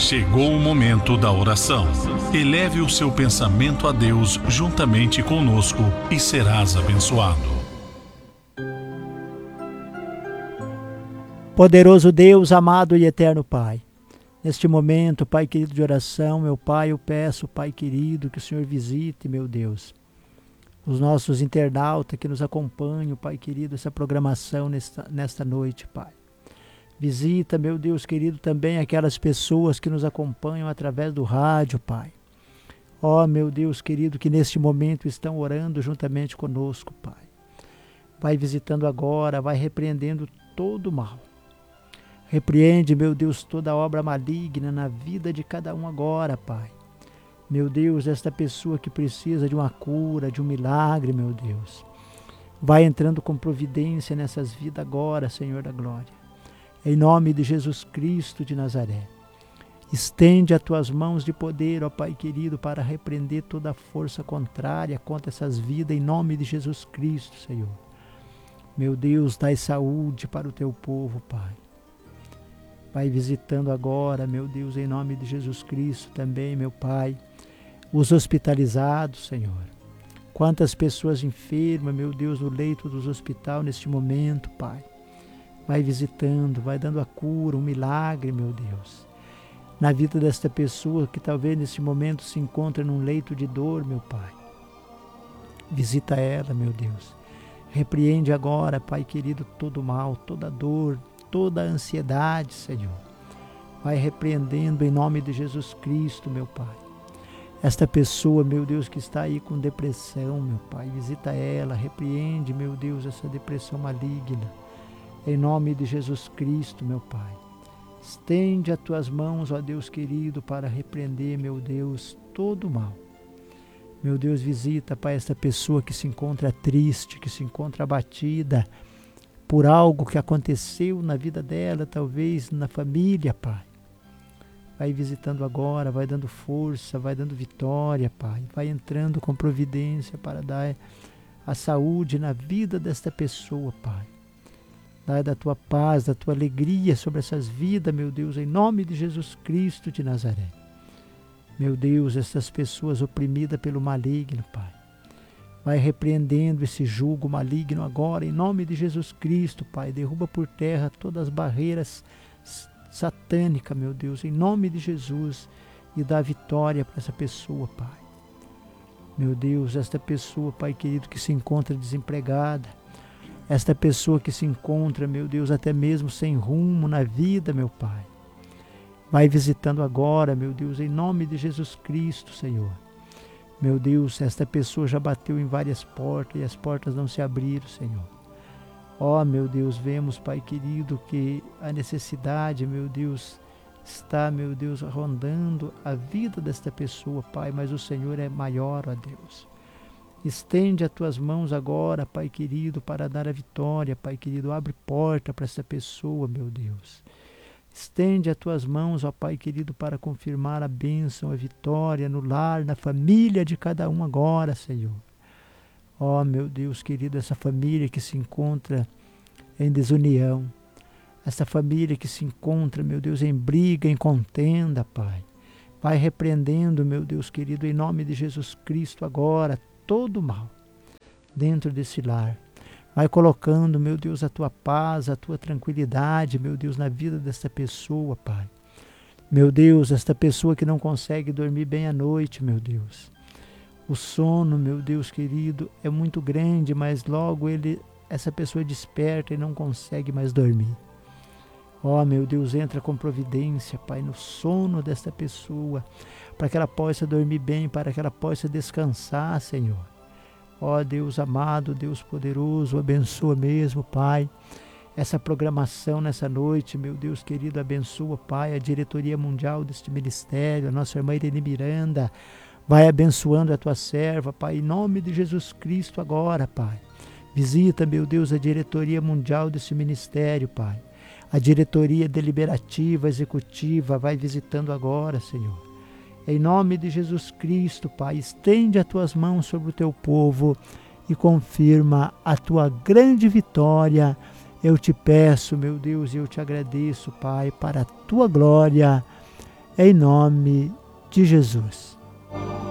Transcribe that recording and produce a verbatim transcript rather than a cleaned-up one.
Chegou o momento da oração. Eleve o seu pensamento a Deus juntamente conosco e serás abençoado. Poderoso Deus, amado e eterno Pai, neste momento, Pai querido de oração, meu Pai, eu peço, Pai querido, que o Senhor visite, meu Deus, os nossos internautas que nos acompanham, Pai querido, essa programação nesta, nesta noite, Pai. Visita, meu Deus querido, também aquelas pessoas que nos acompanham através do rádio, Pai. Ó, meu Deus querido, que neste momento estão orando juntamente conosco, Pai. Vai visitando agora, vai repreendendo todo o mal. Repreende, meu Deus, toda obra maligna na vida de cada um agora, Pai. Meu Deus, esta pessoa que precisa de uma cura, de um milagre, meu Deus. Vai entrando com providência nessas vidas agora, Senhor da glória. Em nome de Jesus Cristo de Nazaré. Estende as tuas mãos de poder, ó Pai querido, para repreender toda a força contrária contra essas vidas, em nome de Jesus Cristo, Senhor. Meu Deus, dai saúde para o teu povo, Pai. Vai visitando agora, meu Deus, em nome de Jesus Cristo também, meu Pai, os hospitalizados, Senhor. Quantas pessoas enfermas, meu Deus, no leito dos hospitais neste momento, Pai. Vai visitando, vai dando a cura, um milagre, meu Deus. Na vida desta pessoa que talvez neste momento se encontra num leito de dor, meu Pai. Visita ela, meu Deus. Repreende agora, Pai querido, todo o mal, toda a dor, toda a ansiedade, Senhor. Vai repreendendo em nome de Jesus Cristo, meu Pai. Esta pessoa, meu Deus, que está aí com depressão, meu Pai. Visita ela, repreende, meu Deus, essa depressão maligna. Em nome de Jesus Cristo, meu Pai. Estende as tuas mãos, ó Deus querido, para repreender, meu Deus, todo o mal. Meu Deus, visita, Pai, esta pessoa que se encontra triste, que se encontra abatida por algo que aconteceu na vida dela, talvez na família, Pai. Vai visitando agora, vai dando força, vai dando vitória, Pai. Vai entrando com providência para dar a saúde na vida desta pessoa, Pai. Dai da tua paz, da tua alegria sobre essas vidas, meu Deus, em nome de Jesus Cristo de Nazaré. Meu Deus, essas pessoas oprimidas pelo maligno, Pai. Vai repreendendo esse jugo maligno agora, em nome de Jesus Cristo, Pai. Derruba por terra todas as barreiras satânicas, meu Deus, em nome de Jesus. E dá vitória para essa pessoa, Pai. Meu Deus, esta pessoa, Pai querido, que se encontra desempregada. Esta pessoa que se encontra, meu Deus, até mesmo sem rumo na vida, meu Pai. Vai visitando agora, meu Deus, em nome de Jesus Cristo, Senhor. Meu Deus, esta pessoa já bateu em várias portas e as portas não se abriram, Senhor. Ó, oh, meu Deus, vemos, Pai querido, que a necessidade, meu Deus, está, meu Deus, rondando a vida desta pessoa, Pai, mas o Senhor é maior, ó Deus. Estende as tuas mãos agora, Pai querido, para dar a vitória, Pai querido. Abre porta para essa pessoa, meu Deus. Estende as tuas mãos, ó Pai querido, para confirmar a bênção, a vitória no lar, na família de cada um agora, Senhor. Ó, meu Deus querido, essa família que se encontra em desunião. Essa família que se encontra, meu Deus, em briga, em contenda, Pai. Vai repreendendo, meu Deus querido, em nome de Jesus Cristo agora, todo o mal dentro desse lar. Vai colocando, meu Deus, a tua paz, a tua tranquilidade, meu Deus, na vida desta pessoa, Pai. Meu Deus, esta pessoa que não consegue dormir bem à noite, meu Deus. O sono, meu Deus querido, é muito grande, mas logo ele, essa pessoa desperta e não consegue mais dormir. Ó, oh, meu Deus, entra com providência, Pai, no sono desta pessoa, para que ela possa dormir bem, para que ela possa descansar, Senhor. Ó, oh, Deus amado, Deus poderoso, abençoa mesmo, Pai, essa programação nessa noite, meu Deus querido, abençoa, Pai, a diretoria mundial deste ministério, a nossa irmã Irene Miranda, vai abençoando a tua serva, Pai, em nome de Jesus Cristo agora, Pai. Visita, meu Deus, a diretoria mundial desse ministério, Pai. A diretoria deliberativa, executiva, vai visitando agora, Senhor. Em nome de Jesus Cristo, Pai, estende as tuas mãos sobre o teu povo e confirma a tua grande vitória. Eu te peço, meu Deus, e eu te agradeço, Pai, para a tua glória. em nome de Jesus.